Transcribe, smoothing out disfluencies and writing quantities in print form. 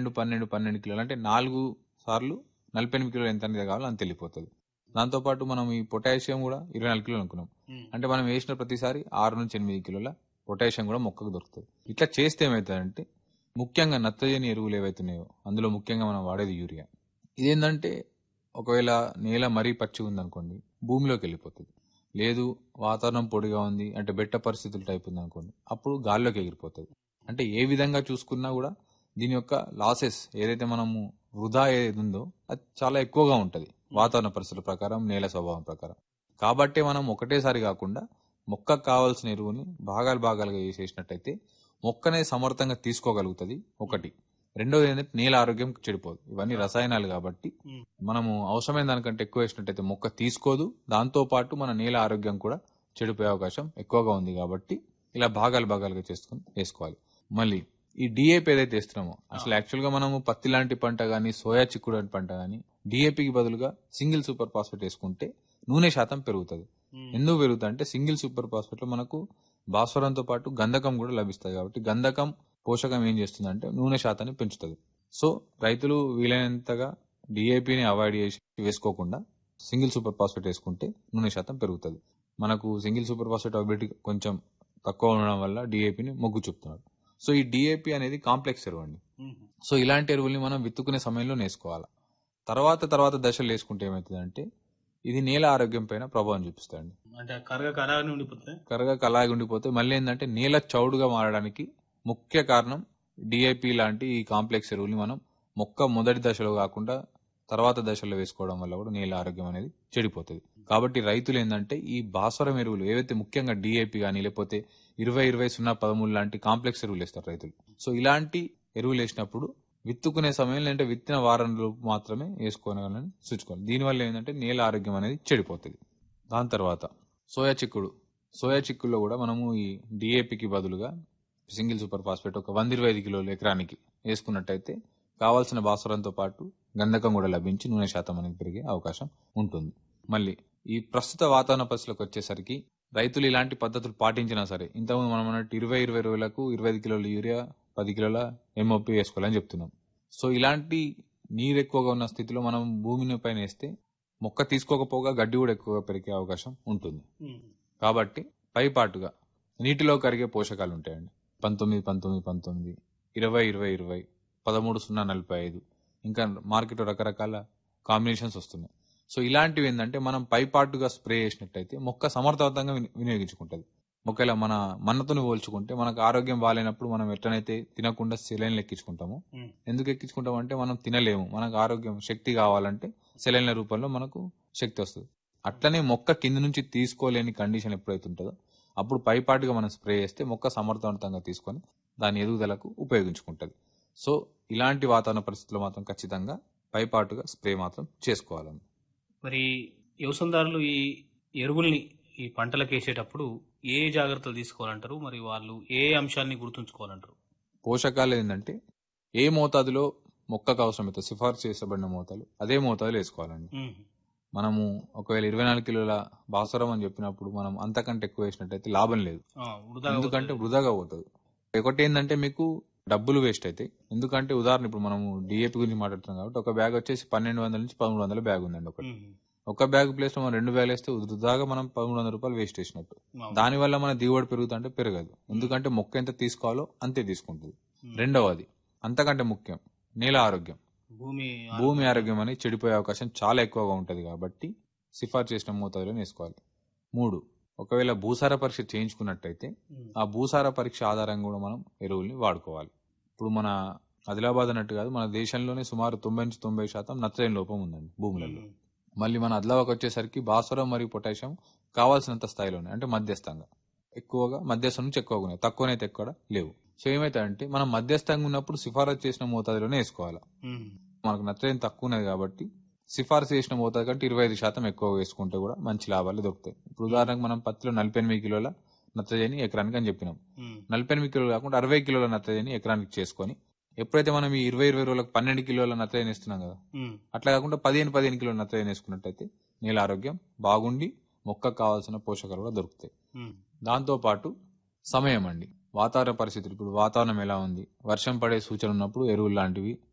12 కిలోలు అంటే 4 సార్లు 48 కిలోలు ఎంత అనేది కావాలో అంత వెళ్ళిపోతుంది. దాంతోపాటు మనం ఈ పొటాషియం కూడా 24 కిలోలు అనుకున్నాం. అంటే మనం వేసిన ప్రతిసారి 6 నుంచి 8 కిలోల పొటాషియం కూడా మొక్కకు దొరుకుతుంది. ఇట్లా చేస్తే ఏమవుతుందంటే ముఖ్యంగా నత్రజని ఎరువులు ఏవైతున్నాయో అందులో ముఖ్యంగా మనం వాడేది యూరియా. ఇదేంటంటే ఒకవేళ నేల మరీ పచ్చి ఉందనుకోండి భూమిలోకి వెళ్ళిపోతుంది. లేదు వాతావరణం పొడిగా ఉంది అంటే బెట్ట పరిస్థితులు టైప్ ఉంది అనుకోండి అప్పుడు గాల్లోకి ఎగిరిపోతుంది. అంటే ఏ విధంగా చూసుకున్నా కూడా దీని యొక్క లాసెస్ ఏదైతే మనము వృధా ఏది ఉందో అది చాలా ఎక్కువగా ఉంటుంది వాతావరణ పరిస్థితుల ప్రకారం, నేల స్వభావం ప్రకారం. కాబట్టి మనం ఒకటేసారి కాకుండా మొక్కకు కావాల్సిన ఎరువుని భాగాలుగా చేసేసినట్టయితే మొక్కనే సమర్థంగా తీసుకోగలుగుతుంది. ఒకటి. రెండోది ఏంటంటే నేల ఆరోగ్యం చెడిపోదు. ఇవన్నీ రసాయనాలు కాబట్టి మనము అవసరమైన దానికంటే ఎక్కువ వేసినట్టయితే మొక్క తీసుకోదు. దాంతో పాటు మన నేల ఆరోగ్యం కూడా చెడిపోయే అవకాశం ఎక్కువగా ఉంది. కాబట్టి ఇలా భాగాలుగా చేసుకుని వేసుకోవాలి. మళ్ళీ ఈ డిఏపి ఏదైతే వేస్తున్నామో అసలు యాక్చువల్ గా మనము పత్తి లాంటి పంట గానీ సోయా చిక్కుడు పంట గానీ డిఏపికి బదులుగా సింగిల్ సూపర్ ఫాస్ఫేట్ వేసుకుంటే నూనె శాతం పెరుగుతుంది. ఎందుకు పెరుగుతుంది అంటే సింగిల్ సూపర్ ఫాస్ఫేట్ లో మనకు భాస్వరంతో పాటు గంధకం కూడా లభిస్తుంది. కాబట్టి గంధకం పోషకం ఏం చేస్తుంది అంటే నూనె శాతాన్ని పెంచుతుంది. సో రైతులు వీలైనంతగా డిఏపిని అవాయిడ్ చేసి వేసుకోకుండా సింగిల్ సూపర్ ఫాస్ఫేట్ వేసుకుంటే నూనె శాతం పెరుగుతుంది. మనకు సింగిల్ సూపర్ ఫాస్ఫేట్ అవైలబిలిటీ కొంచెం తక్కువ ఉండడం వల్ల డిఏపిని మొగ్గు చూపుతున్నారు. సో ఈ డిఏపి అనేది కాంప్లెక్స్ ఎరువు అండి. సో ఇలాంటి ఎరువుల్ని మనం విత్తుకునే సమయంలో వేసుకోవాలి. తర్వాత దశలు వేసుకుంటే ఏమవుతుందంటే ఇది నేల ఆరోగ్యం పైన ప్రభావం చూపిస్తుంది. అంటే కరగక అలాగే ఉండిపోతే మళ్ళీ ఏంటంటే నేల చౌడుగా మారడానికి ముఖ్య కారణం డిఐపి లాంటి ఈ కాంప్లెక్స్ ఎరువుల్ని మనం మొక్క మొదటి దశలో కాకుండా తర్వాత దశలో వేసుకోవడం వల్ల కూడా నేల ఆరోగ్యం అనేది చెడిపోతుంది. కాబట్టి రైతులు ఏంటంటే ఈ భాస్వరం ఎరువులు ఏవైతే ముఖ్యంగా డిఐపి కానీ లేకపోతే 20-20-0-13 లాంటి కాంప్లెక్స్ ఎరువులు వేస్తారు రైతులు. సో ఇలాంటి ఎరువులు వేసినప్పుడు విత్తుకునే సమయంలో అంటే విత్తిన వారం రోజులు మాత్రమే వేసుకోవాలని సూచుకోవాలి. దీనివల్ల ఏంటంటే నేల ఆరోగ్యం అనేది చెడిపోతుంది. దాని తర్వాత సోయా చిక్కుల్లో కూడా మనము ఈ డిఏపికి బదులుగా సింగిల్ సూపర్ ఫాస్ఫేట్ ఒక 125 కిలోలు ఎకరానికి వేసుకున్నట్టయితే కావాల్సిన భాస్వరంతో పాటు గంధకం కూడా లభించి నూనె శాతం అనేది పెరిగే అవకాశం ఉంటుంది. మళ్ళీ ఈ ప్రస్తుత వాతావరణ పరిస్థితులకు వచ్చేసరికి రైతులు ఇలాంటి పద్ధతులు పాటించినా సరే ఇంతకుముందు మనం అన్నట్టు 20 రోజులకు 25 కిలోల యూరియా 10 కిలోల ఎంఓపి వేసుకోవాలని చెప్తున్నాం. సో ఇలాంటి నీరు ఎక్కువగా ఉన్న స్థితిలో మనం భూమిని పైన వేస్తే మొక్క తీసుకోకపోగా గడ్డి కూడా ఎక్కువగా పెరిగే అవకాశం ఉంటుంది. కాబట్టి పైపాటుగా నీటిలో కరిగే పోషకాలు ఉంటాయండి. 19-19-19, 20-20-20, 13-0-45 ఇంకా మార్కెట్లో రకరకాల కాంబినేషన్స్ వస్తున్నాయి. సో ఇలాంటివి ఏంటంటే మనం పైపాటుగా స్ప్రే చేసినట్టయితే మొక్క సమర్థవంతంగా వినియోగించుకుంటుంది. ఒకవేళ మన మన్నతోని పోల్చుకుంటే మనకు ఆరోగ్యం బాగాలేనప్పుడు మనం ఎట్లనైతే తినకుండా సెలైన్లు ఎక్కించుకుంటాము. ఎందుకు ఎక్కించుకుంటాం అంటే మనం తినలేము, మనకు ఆరోగ్యం శక్తి కావాలంటే సెలైన్ల రూపంలో మనకు శక్తి వస్తుంది. అట్లనే మొక్క కింద నుంచి తీసుకోలేని కండిషన్ ఎప్పుడైతే ఉంటుందో అప్పుడు పైపాటుగా మనం స్ప్రే చేస్తే మొక్క సమర్థవంతంగా తీసుకొని దాని ఎదుగుదలకు ఉపయోగించుకుంటుంది. సో ఇలాంటి వాతావరణ పరిస్థితుల్లో మాత్రం ఖచ్చితంగా పైపాటుగా స్ప్రే మాత్రం చేసుకోవాలని. మరి వ్యవసాయదారులు ఈ ఎరువుల్ని ఈ పంటలకు వేసేటప్పుడు ఏ జాగ్రత్తలు తీసుకోవాలంటారు? మరి వాళ్ళు ఏ అంశాన్ని గుర్తుంచుకోవాలంటారు? పోషకాలు ఏంటంటే ఏ మోతాదులో మొక్కకు అవసరమైతే సిఫార్సు చేసబడిన మోతాదు అదే మోతాదులో వేసుకోవాలండి. మనము ఒకవేళ 24 కిలోల భాస్వరం అని చెప్పినప్పుడు మనం అంతకంటే ఎక్కువ వేసినట్టయితే లాభం లేదు. ఎందుకంటే వృధాగా పోతుంది. ఒకటి ఏంటంటే మీకు డబ్బులు వేస్ట్ అవుతాయి. ఎందుకంటే ఉదాహరణ ఇప్పుడు మనము డిఏపి గురించి మాట్లాడుతున్నాం కాబట్టి ఒక బ్యాగ్ వచ్చేసి 1200 నుంచి 1300 బ్యాగ్ ఉందండి. ఒక బ్యాగ్ ప్లేస్ లో మనం 2 బ్యాగులు వేస్తే వృధాగా మనం 1300 రూపాయలు వేస్ట్ చేసినట్టు. దానివల్ల మన దిగుబడి పెరుగుతుంటే పెరగదు. ఎందుకంటే మొక్క ఎంత తీసుకోవాలో అంతే తీసుకుంటుంది. రెండవది అంతకంటే ముఖ్యం నేల ఆరోగ్యం, భూమి ఆరోగ్యం అనేది చెడిపోయే అవకాశం చాలా ఎక్కువగా ఉంటుంది. కాబట్టి సిఫార్సు చేసిన మోతాదులో వేసుకోవాలి. 3, ఒకవేళ భూసార పరీక్ష చేయించుకున్నట్టయితే ఆ భూసార పరీక్ష ఆధారంగా కూడా మనం ఎరువుల్ని వాడుకోవాలి. ఇప్పుడు మన ఆదిలాబాద్ అన్నట్టు కాదు, మన దేశంలోనే సుమారు 90-90% నత్రజని లోపం ఉందండి భూములలో. మళ్ళీ మన ఆదిలాబాద్కి వచ్చేసరికి భాస్వరం మరియు పొటాషియం కావాల్సినంత స్థాయిలోనే అంటే మధ్యస్థంగా ఎక్కువగా మధ్యస్థం నుంచి ఎక్కువగా ఉన్నాయి, తక్కువనైతే ఎక్కడ లేవు. సో ఏమైతే మనం మధ్యస్థంగా ఉన్నప్పుడు సిఫారసు చేసిన మోతాదులోనే వేసుకోవాలి. మనకు నత్రజని తక్కువ ఉన్నది కాబట్టి సిఫార్సు చేసిన మోతాదు కంటే 25% ఎక్కువ వేసుకుంటే కూడా మంచి లాభాలు దొరుకుతాయి. ఇప్పుడు ఉదాహరణకు మనం పత్తిలో 48 కిలోల నత్రజని ఎకరానికి అని చెప్పినాం. 48 కిలోలు కాకుండా 60 కిలోల నత్రజని ఎకరానికి చేసుకొని ఎప్పుడైతే మనం ఈ 20 రోజులకు 12 కిలోల నత్రజని ఇస్తున్నాం కదా, అట్లా కాకుండా 15 కిలోల నత్రజని వేసుకున్నట్టయితే నేల ఆరోగ్యం బాగుండి మొక్కకు కావాల్సిన పోషకాలు కూడా దొరుకుతాయి. దాంతో పాటు సమయం అండి, వాతావరణ పరిస్థితులు. ఇప్పుడు వాతావరణం ఎలా ఉంది, వర్షం పడే సూచన ఉన్నప్పుడు ఎరువులు లాంటివి